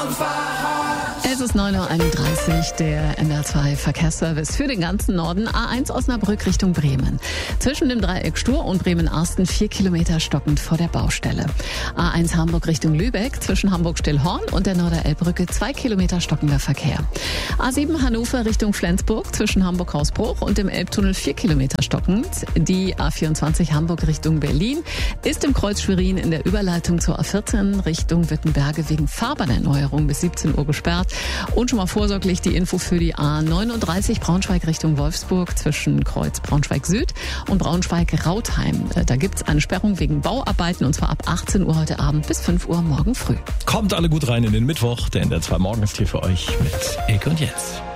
Es ist 9.31 Uhr, der NDR2 Verkehrsservice für den ganzen Norden. A1 Osnabrück Richtung Bremen. Zwischen dem Dreieck Stur und Bremen-Arsten 4 Kilometer stockend vor der Baustelle. A1 Hamburg Richtung Lübeck zwischen Hamburg-Stillhorn und der Norderelbbrücke 2 Kilometer stockender Verkehr. A7 Hannover Richtung Flensburg zwischen Hamburg-Hausbruch und dem Elbtunnel 4 Kilometer stockend. Die A24 Hamburg Richtung Berlin ist im Kreuz Schwerin in der Überleitung zur A14 Richtung Wittenberge wegen Fahrbahnerneuerung bis 17 Uhr gesperrt. Und schon mal vorsorglich die Info für die A39 Braunschweig Richtung Wolfsburg zwischen Kreuz Braunschweig Süd und Braunschweig-Rautheim. Da gibt's eine Sperrung wegen Bauarbeiten und zwar ab 18 Uhr heute Abend bis 5 Uhr morgen früh. Kommt alle gut rein in den Mittwoch. Der NDR2 Morgen ist hier für euch mit Ilk und Jens.